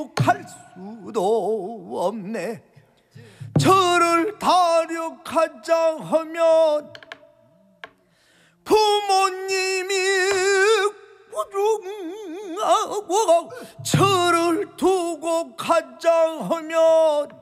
갈 수도 없네. 저를 다력하자 하면 부모님이 부중하고 저를 두고 가자 하면